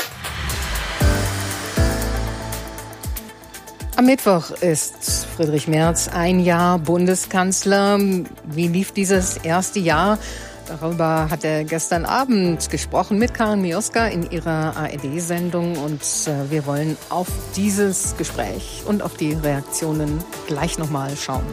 Am Mittwoch ist Friedrich Merz ein Jahr Bundeskanzler. Wie lief dieses erste Jahr? Darüber hat er gestern Abend gesprochen mit Karin Mioska in ihrer A R D-Sendung. Und äh, wir wollen auf dieses Gespräch und auf die Reaktionen gleich nochmal schauen.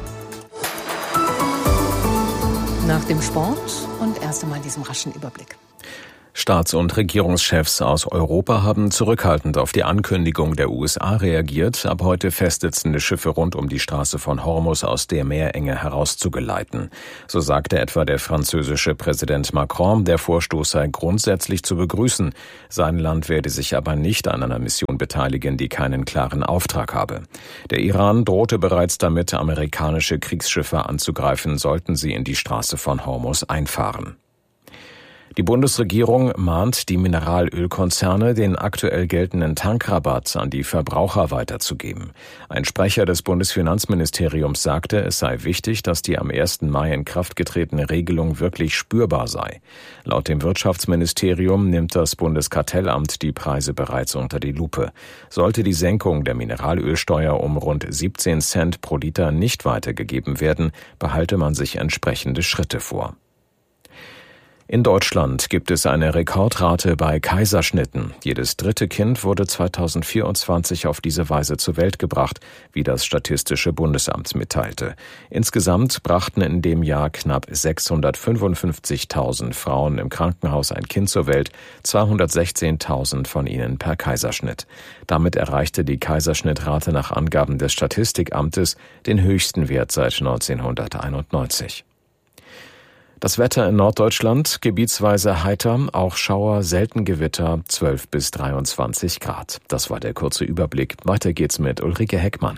Nach dem Sport und erst einmal diesem raschen Überblick. Staats- und Regierungschefs aus Europa haben zurückhaltend auf die Ankündigung der U S A reagiert, ab heute festsitzende Schiffe rund um die Straße von Hormuz aus der Meerenge herauszugeleiten. So sagte etwa der französische Präsident Macron, der Vorstoß sei grundsätzlich zu begrüßen. Sein Land werde sich aber nicht an einer Mission beteiligen, die keinen klaren Auftrag habe. Der Iran drohte bereits damit, amerikanische Kriegsschiffe anzugreifen, sollten sie in die Straße von Hormuz einfahren. Die Bundesregierung mahnt die Mineralölkonzerne, den aktuell geltenden Tankrabatt an die Verbraucher weiterzugeben. Ein Sprecher des Bundesfinanzministeriums sagte, es sei wichtig, dass die am ersten Mai in Kraft getretene Regelung wirklich spürbar sei. Laut dem Wirtschaftsministerium nimmt das Bundeskartellamt die Preise bereits unter die Lupe. Sollte die Senkung der Mineralölsteuer um rund siebzehn Cent pro Liter nicht weitergegeben werden, behalte man sich entsprechende Schritte vor. In Deutschland gibt es eine Rekordrate bei Kaiserschnitten. Jedes dritte Kind wurde zweitausendvierundzwanzig auf diese Weise zur Welt gebracht, wie das Statistische Bundesamt mitteilte. Insgesamt brachten in dem Jahr knapp sechshundertfünfundfünfzigtausend Frauen im Krankenhaus ein Kind zur Welt, zweihundertsechzehntausend von ihnen per Kaiserschnitt. Damit erreichte die Kaiserschnittrate nach Angaben des Statistikamtes den höchsten Wert seit neunzehnhunderteinundneunzig. Das Wetter in Norddeutschland, gebietsweise heiter, auch Schauer, selten Gewitter, zwölf bis dreiundzwanzig Grad. Das war der kurze Überblick. Weiter geht's mit Ulrike Heckmann.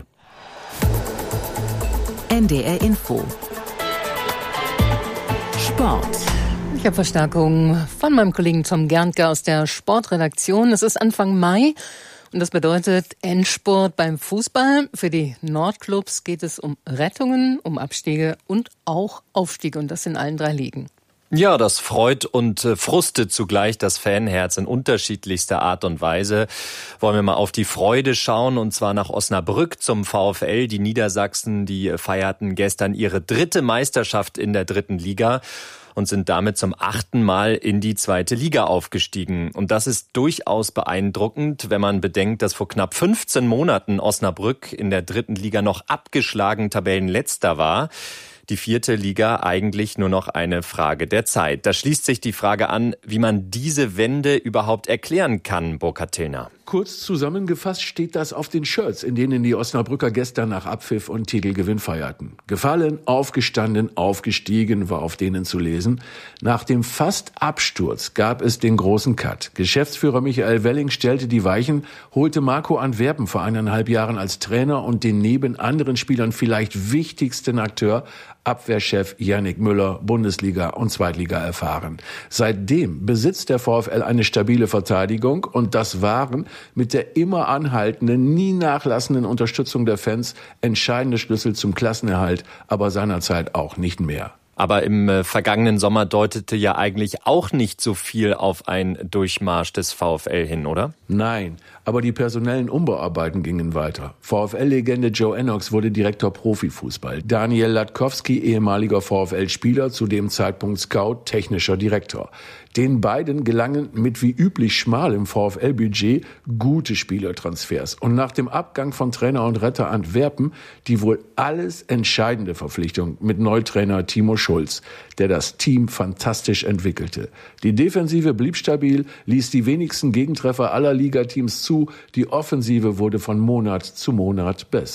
N D R Info. Sport. Ich habe Verstärkung von meinem Kollegen Tom Gerntke aus der Sportredaktion. Es ist Anfang Mai. Und das bedeutet Endspurt beim Fußball. Für die Nordclubs geht es um Rettungen, um Abstiege und auch Aufstiege. Und das in allen drei Ligen. Ja, das freut und äh, frustet zugleich das Fanherz in unterschiedlichster Art und Weise. Wollen wir mal auf die Freude schauen, und zwar nach Osnabrück zum VfL. Die Niedersachsen, die feierten gestern ihre dritte Meisterschaft in der dritten Liga und sind damit zum achten Mal in die zweite Liga aufgestiegen. Und das ist durchaus beeindruckend, wenn man bedenkt, dass vor knapp fünfzehn Monaten Osnabrück in der dritten Liga noch abgeschlagen Tabellenletzter war. Die vierte Liga eigentlich nur noch eine Frage der Zeit. Da schließt sich die Frage an, wie man diese Wende überhaupt erklären kann, Burkhard Tillner. Kurz zusammengefasst steht das auf den Shirts, in denen die Osnabrücker gestern nach Abpfiff und Titelgewinn feierten. Gefallen, aufgestanden, aufgestiegen war auf denen zu lesen. Nach dem Fast-Absturz gab es den großen Cut. Geschäftsführer Michael Welling stellte die Weichen, holte Marco Antwerpen vor eineinhalb Jahren als Trainer und den neben anderen Spielern vielleicht wichtigsten Akteur, Abwehrchef Yannick Müller, Bundesliga und Zweitliga erfahren. Seitdem besitzt der VfL eine stabile Verteidigung, und das waren mit der immer anhaltenden, nie nachlassenden Unterstützung der Fans entscheidende Schlüssel zum Klassenerhalt, aber seinerzeit auch nicht mehr. Aber im äh, vergangenen Sommer deutete ja eigentlich auch nicht so viel auf einen Durchmarsch des VfL hin, oder? Nein, aber die personellen Umbauarbeiten gingen weiter. VfL-Legende Joe Ennox wurde Direktor Profifußball. Daniel Latkowski, ehemaliger VfL-Spieler, zu dem Zeitpunkt Scout, technischer Direktor. Den beiden gelangen mit wie üblich schmalem VfL-Budget gute Spielertransfers. Und nach dem Abgang von Trainer und Retter Antwerpen die wohl alles entscheidende Verpflichtung mit Neutrainer Timo Schulz, der das Team fantastisch entwickelte. Die Defensive blieb stabil, ließ die wenigsten Gegentreffer aller Ligateams zu. Die Offensive wurde von Monat zu Monat besser.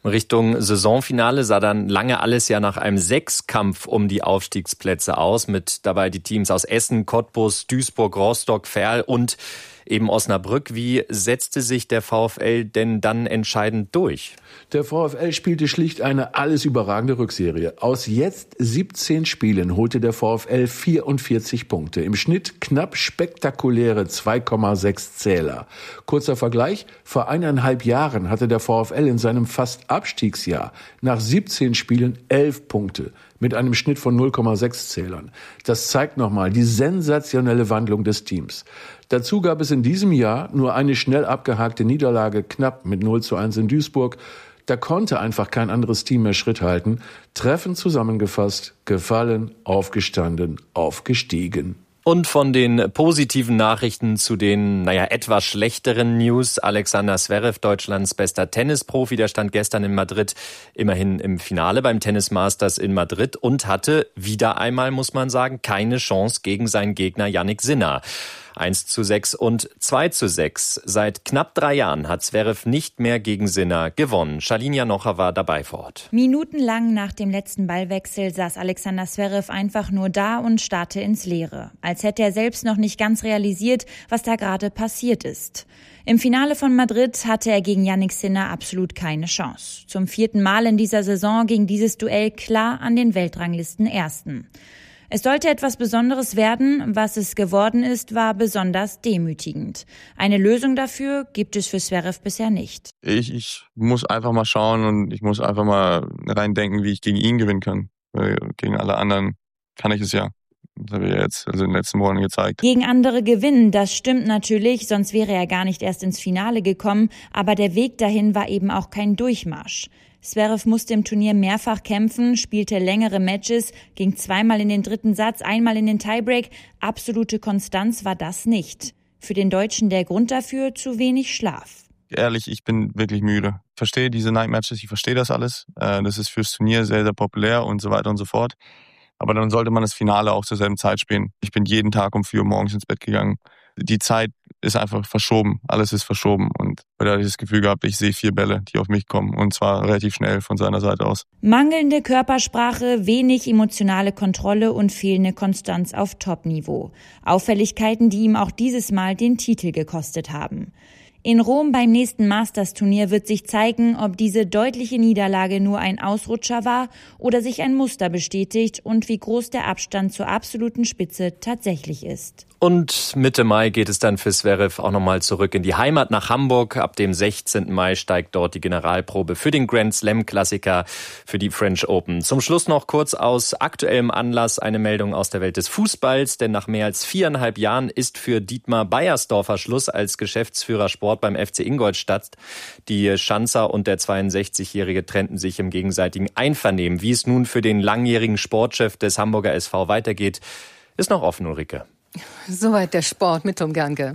Richtung Saisonfinale sah dann lange alles ja nach einem Sechskampf um die Aufstiegsplätze aus, mit dabei die Teams aus Essen, Cottbus, Duisburg, Rostock, Verl und eben Osnabrück. Wie setzte sich der VfL denn dann entscheidend durch? Der VfL spielte schlicht eine alles überragende Rückserie. Aus jetzt siebzehn Spielen holte der VfL vierundvierzig Punkte. Im Schnitt knapp spektakuläre zwei Komma sechs Zähler. Kurzer Vergleich: Vor eineinhalb Jahren hatte der VfL in seinem fast Abstiegsjahr nach siebzehn Spielen elf Punkte mit einem Schnitt von null Komma sechs Zählern. Das zeigt nochmal die sensationelle Wandlung des Teams. Dazu gab es in diesem Jahr nur eine schnell abgehakte Niederlage, knapp mit null zu eins in Duisburg. Da konnte einfach kein anderes Team mehr Schritt halten. Treffend zusammengefasst: gefallen, aufgestanden, aufgestiegen. Und von den positiven Nachrichten zu den, naja, etwas schlechteren News. Alexander Zverev, Deutschlands bester Tennisprofi, der stand gestern in Madrid immerhin im Finale beim Tennis Masters in Madrid und hatte wieder einmal, muss man sagen, keine Chance gegen seinen Gegner Jannik Sinner. eins zu sechs und zwei zu sechs. Seit knapp drei Jahren hat Zverev nicht mehr gegen Sinner gewonnen. Charlene Janocha war dabei vor Ort. Minutenlang nach dem letzten Ballwechsel saß Alexander Zverev einfach nur da und starrte ins Leere. Als hätte er selbst noch nicht ganz realisiert, was da gerade passiert ist. Im Finale von Madrid hatte er gegen Jannik Sinner absolut keine Chance. Zum vierten Mal in dieser Saison ging dieses Duell klar an den Weltranglisten-Ersten. Es sollte etwas Besonderes werden. Was es geworden ist, war besonders demütigend. Eine Lösung dafür gibt es für Zverev bisher nicht. Ich, ich muss einfach mal schauen und ich muss einfach mal reindenken, wie ich gegen ihn gewinnen kann. Weil gegen alle anderen kann ich es ja. Das habe ich ja jetzt also in den letzten Monaten gezeigt. Gegen andere gewinnen, das stimmt natürlich, sonst wäre er gar nicht erst ins Finale gekommen. Aber der Weg dahin war eben auch kein Durchmarsch. Zverev musste im Turnier mehrfach kämpfen, spielte längere Matches, ging zweimal in den dritten Satz, einmal in den Tiebreak. Absolute Konstanz war das nicht. Für den Deutschen der Grund dafür: zu wenig Schlaf. Ehrlich, ich bin wirklich müde. Ich verstehe diese Night Matches, ich verstehe das alles. Das ist fürs Turnier sehr, sehr populär und so weiter und so fort. Aber dann sollte man das Finale auch zur selben Zeit spielen. Ich bin jeden Tag um vier Uhr morgens ins Bett gegangen. Die Zeit ist einfach verschoben. Alles ist verschoben. Und da habe ich das Gefühl gehabt, ich sehe vier Bälle, die auf mich kommen. Und zwar relativ schnell von seiner Seite aus. Mangelnde Körpersprache, wenig emotionale Kontrolle und fehlende Konstanz auf Top-Niveau. Auffälligkeiten, die ihm auch dieses Mal den Titel gekostet haben. In Rom beim nächsten Masters-Turnier wird sich zeigen, ob diese deutliche Niederlage nur ein Ausrutscher war oder sich ein Muster bestätigt und wie groß der Abstand zur absoluten Spitze tatsächlich ist. Und Mitte Mai geht es dann für Zverev auch nochmal zurück in die Heimat nach Hamburg. Ab dem sechzehnten Mai steigt dort die Generalprobe für den Grand Slam Klassiker, für die French Open. Zum Schluss noch kurz aus aktuellem Anlass eine Meldung aus der Welt des Fußballs, denn nach mehr als viereinhalb Jahren ist für Dietmar Beiersdorfer Schluss als Geschäftsführer Sport beim F C Ingolstadt. Die Schanzer und der zweiundsechzigjährige trennten sich im gegenseitigen Einvernehmen. Wie es nun für den langjährigen Sportchef des Hamburger S V weitergeht, ist noch offen, Ulrike. Soweit der Sport mit Tom Gernke.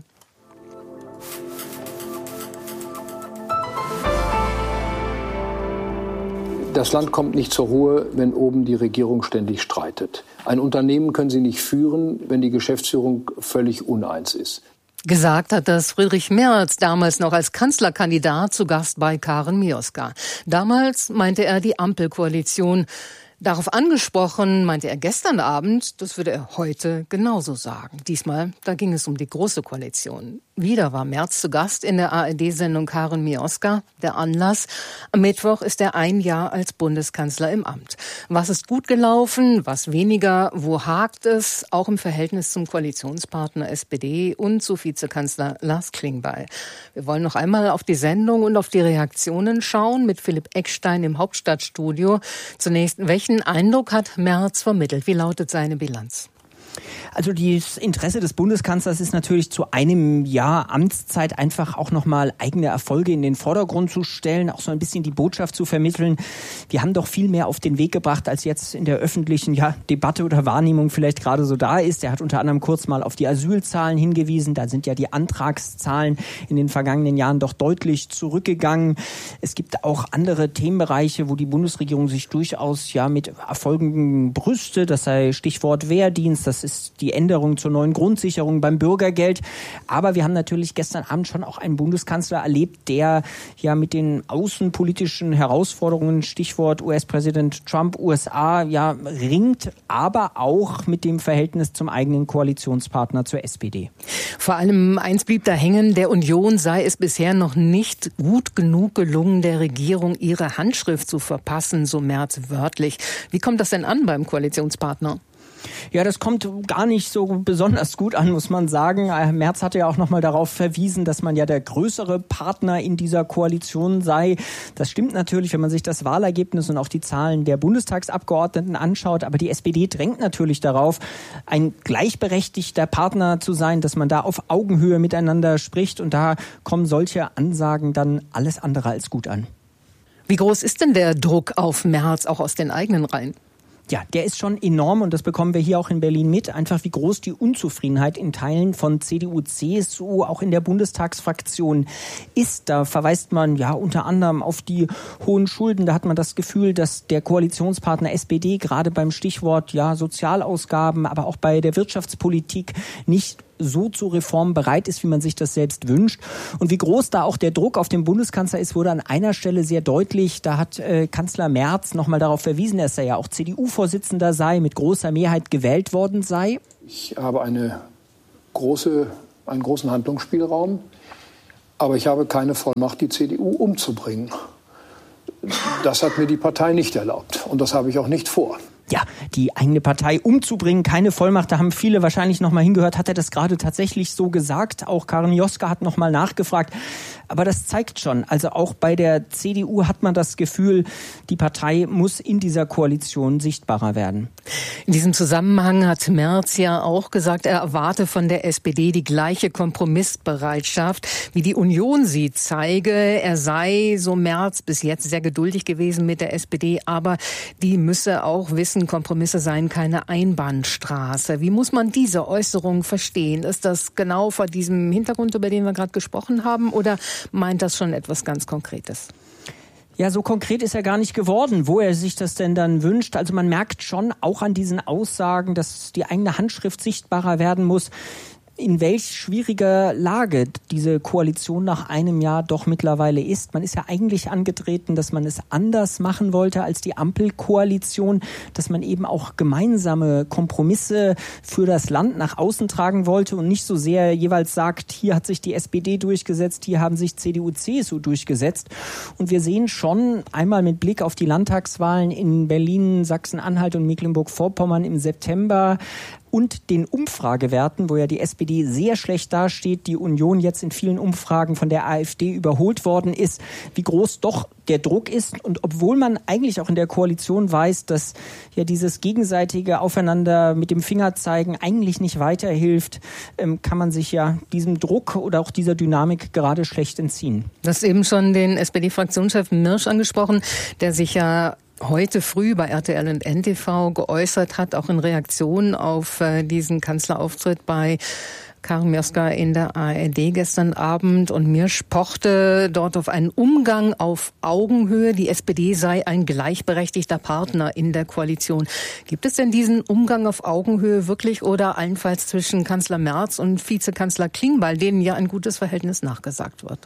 Das Land kommt nicht zur Ruhe, wenn oben die Regierung ständig streitet. Ein Unternehmen können Sie nicht führen, wenn die Geschäftsführung völlig uneins ist. Gesagt hat das Friedrich Merz, damals noch als Kanzlerkandidat, zu Gast bei Karen Mioska. Damals meinte er die Ampelkoalition. Darauf angesprochen, meinte er gestern Abend, das würde er heute genauso sagen. Diesmal, da ging es um die Große Koalition. Wieder war Merz zu Gast in der A R D-Sendung Karen Mioska. Der Anlass: am Mittwoch ist er ein Jahr als Bundeskanzler im Amt. Was ist gut gelaufen, was weniger, wo hakt es? Auch im Verhältnis zum Koalitionspartner S P D und zu Vizekanzler Lars Klingbeil. Wir wollen noch einmal auf die Sendung und auf die Reaktionen schauen mit Philipp Eckstein im Hauptstadtstudio. Zunächst, welchen Eindruck hat Merz vermittelt? Wie lautet seine Bilanz? Also das Interesse des Bundeskanzlers ist natürlich zu einem Jahr Amtszeit einfach auch nochmal eigene Erfolge in den Vordergrund zu stellen, auch so ein bisschen die Botschaft zu vermitteln. Wir haben doch viel mehr auf den Weg gebracht, als jetzt in der öffentlichen ja, Debatte oder Wahrnehmung vielleicht gerade so da ist. Er hat unter anderem kurz mal auf die Asylzahlen hingewiesen. Da sind ja die Antragszahlen in den vergangenen Jahren doch deutlich zurückgegangen. Es gibt auch andere Themenbereiche, wo die Bundesregierung sich durchaus ja mit Erfolgen brüstet. Das sei Stichwort Wehrdienst, das Das ist die Änderung zur neuen Grundsicherung beim Bürgergeld. Aber wir haben natürlich gestern Abend schon auch einen Bundeskanzler erlebt, der ja mit den außenpolitischen Herausforderungen, Stichwort U S-Präsident Trump, U S A, ja ringt, aber auch mit dem Verhältnis zum eigenen Koalitionspartner zur S P D. Vor allem eins blieb da hängen, der Union sei es bisher noch nicht gut genug gelungen, der Regierung ihre Handschrift zu verpassen, so Merz wörtlich. Wie kommt das denn an beim Koalitionspartner? Ja, das kommt gar nicht so besonders gut an, muss man sagen. Merz hatte ja auch noch mal darauf verwiesen, dass man ja der größere Partner in dieser Koalition sei. Das stimmt natürlich, wenn man sich das Wahlergebnis und auch die Zahlen der Bundestagsabgeordneten anschaut. Aber die S P D drängt natürlich darauf, ein gleichberechtigter Partner zu sein, dass man da auf Augenhöhe miteinander spricht. Und da kommen solche Ansagen dann alles andere als gut an. Wie groß ist denn der Druck auf Merz, auch aus den eigenen Reihen? Ja, der ist schon enorm und das bekommen wir hier auch in Berlin mit. Einfach wie groß die Unzufriedenheit in Teilen von C D U, C S U, auch in der Bundestagsfraktion ist. Da verweist man ja unter anderem auf die hohen Schulden. Da hat man das Gefühl, dass der Koalitionspartner S P D gerade beim Stichwort ja Sozialausgaben, aber auch bei der Wirtschaftspolitik nicht so zu Reformen bereit ist, wie man sich das selbst wünscht. Und wie groß da auch der Druck auf den Bundeskanzler ist, wurde an einer Stelle sehr deutlich. Da hat äh, Kanzler Merz nochmal darauf verwiesen, dass er ja auch C D U-Vorsitzender sei, mit großer Mehrheit gewählt worden sei. Ich habe eine große, einen großen Handlungsspielraum, aber ich habe keine Vollmacht, die C D U umzubringen. Das hat mir die Partei nicht erlaubt und das habe ich auch nicht vor. Ja, die eigene Partei umzubringen, keine Vollmacht, da haben viele wahrscheinlich noch mal hingehört. Hat er das gerade tatsächlich so gesagt? Auch Karin Joska hat noch mal nachgefragt. Aber das zeigt schon, also auch bei der C D U hat man das Gefühl, die Partei muss in dieser Koalition sichtbarer werden. In diesem Zusammenhang hat Merz ja auch gesagt, er erwarte von der S P D die gleiche Kompromissbereitschaft, wie die Union sie zeige. Er sei, so Merz, bis jetzt sehr geduldig gewesen mit der S P D, aber die müsse auch wissen, Kompromisse seien keine Einbahnstraße. Wie muss man diese Äußerung verstehen? Ist das genau vor diesem Hintergrund, über den wir gerade gesprochen haben, oder meint das schon etwas ganz Konkretes? Ja, so konkret ist er gar nicht geworden, wo er sich das denn dann wünscht. Also man merkt schon auch an diesen Aussagen, dass die eigene Handschrift sichtbarer werden muss, in welch schwieriger Lage diese Koalition nach einem Jahr doch mittlerweile ist. Man ist ja eigentlich angetreten, dass man es anders machen wollte als die Ampelkoalition, dass man eben auch gemeinsame Kompromisse für das Land nach außen tragen wollte und nicht so sehr jeweils sagt, hier hat sich die S P D durchgesetzt, hier haben sich C D U, C S U durchgesetzt. Und wir sehen schon einmal mit Blick auf die Landtagswahlen in Berlin, Sachsen-Anhalt und Mecklenburg-Vorpommern im September, und den Umfragewerten, wo ja die S P D sehr schlecht dasteht, die Union jetzt in vielen Umfragen von der AfD überholt worden ist, wie groß doch der Druck ist. Und obwohl man eigentlich auch in der Koalition weiß, dass ja dieses gegenseitige Aufeinander mit dem Finger zeigen eigentlich nicht weiterhilft, kann man sich ja diesem Druck oder auch dieser Dynamik gerade schlecht entziehen. Du hast eben schon den S P D-Fraktionschef Mirsch angesprochen, der sich ja heute früh bei R T L und N T V geäußert hat, auch in Reaktion auf äh, diesen Kanzlerauftritt bei Karin Joska in der A R D gestern Abend. Und Mirsch pochte dort auf einen Umgang auf Augenhöhe. Die S P D sei ein gleichberechtigter Partner in der Koalition. Gibt es denn diesen Umgang auf Augenhöhe wirklich oder allenfalls zwischen Kanzler Merz und Vizekanzler Klingbeil, denen ja ein gutes Verhältnis nachgesagt wird?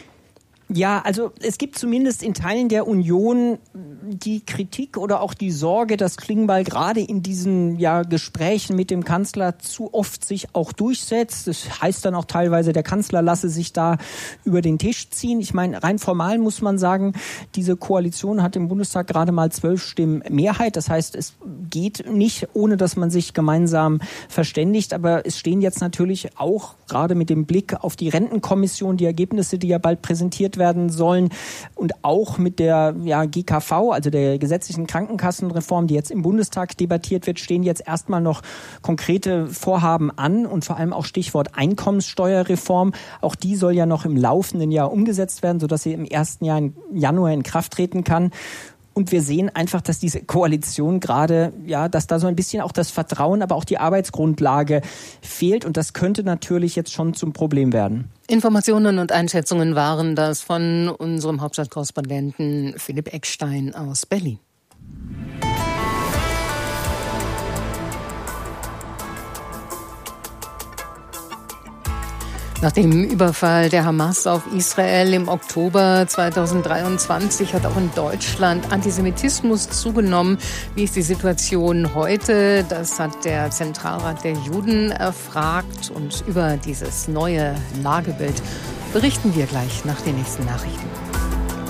Ja, also es gibt zumindest in Teilen der Union die Kritik oder auch die Sorge, dass Klingbeil gerade in diesen ja, Gesprächen mit dem Kanzler zu oft sich auch durchsetzt. Das heißt dann auch teilweise, der Kanzler lasse sich da über den Tisch ziehen. Ich meine, rein formal muss man sagen, diese Koalition hat im Bundestag gerade mal zwölf Stimmen Mehrheit. Das heißt, es geht nicht, ohne dass man sich gemeinsam verständigt. Aber es stehen jetzt natürlich auch gerade mit dem Blick auf die Rentenkommission, die Ergebnisse, die ja bald präsentiert werden sollen, und auch mit der ja, G K V, also der gesetzlichen Krankenkassenreform, die jetzt im Bundestag debattiert wird, stehen jetzt erstmal noch konkrete Vorhaben an und vor allem auch Stichwort Einkommenssteuerreform. Auch die soll ja noch im laufenden Jahr umgesetzt werden, sodass sie im ersten Jahr im Januar in Kraft treten kann. Und wir sehen einfach, dass diese Koalition gerade, ja, dass da so ein bisschen auch das Vertrauen, aber auch die Arbeitsgrundlage fehlt. Und das könnte natürlich jetzt schon zum Problem werden. Informationen und Einschätzungen waren das von unserem Hauptstadtkorrespondenten Philipp Eckstein aus Berlin. Nach dem Überfall der Hamas auf Israel im Oktober zweitausenddreiundzwanzig hat auch in Deutschland Antisemitismus zugenommen. Wie ist die Situation heute? Das hat der Zentralrat der Juden erfragt. Und über dieses neue Lagebild berichten wir gleich nach den nächsten Nachrichten.